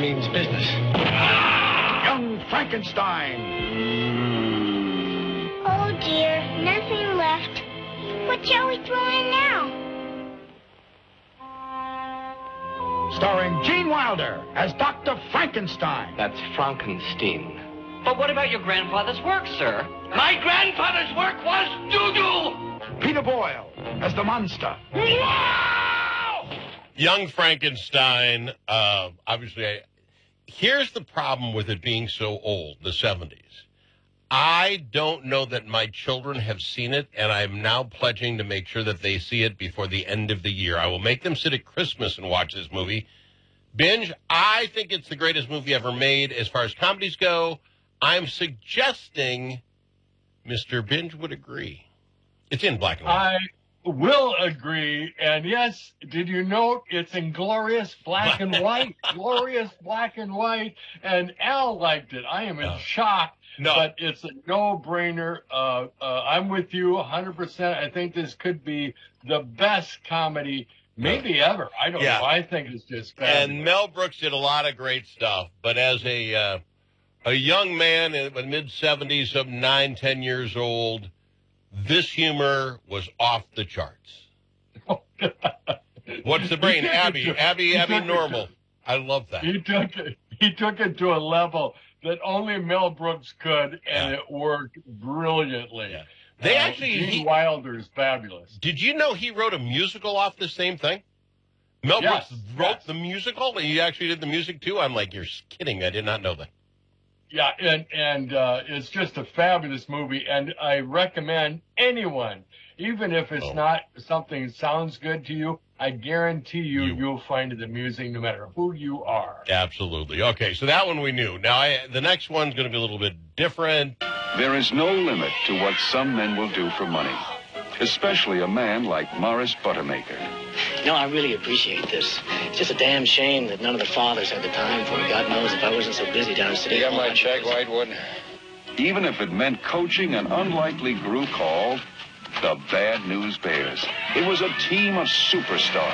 means business. Young Frankenstein. Oh, dear. Nothing left. What shall we throw in now? Starring Gene Wilder as Dr. Frankenstein. That's Frankenstein. But what about your grandfather's work, sir? My grandfather's work was doo-doo! Peter Boyle as the monster. Wow! Young Frankenstein, obviously, here's the problem with it being so old, the 70s. I don't know that my children have seen it, and I'm now pledging to make sure that they see it before the end of the year. I will make them sit at Christmas and watch this movie. Binge, I think it's the greatest movie ever made as far as comedies go. I'm suggesting Mr. Binge would agree. It's in black and white. I will agree. And yes, did you note it's in glorious black and white? Glorious black and white. And Al liked it. I am in shock. No. But it's a no-brainer. I'm with you 100%. I think this could be the best comedy maybe ever. I don't know. I think it's just fabulous. And Mel Brooks did a lot of great stuff. But as a young man in the mid-70s, some 9, 10 years old, this humor was off the charts. What's the brain? Abby Normal. I love that. He took it to a level that only Mel Brooks could, and it worked brilliantly. Yeah. They actually, Gene Wilder is fabulous. Did you know he wrote a musical off the same thing? Mel Brooks wrote the musical, and he actually did the music too. I'm like, you're kidding! I did not know that. Yeah, and it's just a fabulous movie, and I recommend anyone, even if it's not something that sounds good to you, I guarantee you'll find it amusing no matter who you are. Absolutely. Okay, so that one we knew. Now, the next one's going to be a little bit different. There is no limit to what some men will do for money, especially a man like Morris Buttermaker. You know, I really appreciate this. It's just a damn shame that none of the fathers had the time for it. God knows if I wasn't so busy down at City Hall. You got my check, Whitewood? Even if it meant coaching an unlikely group called the Bad News Bears. It was a team of superstars.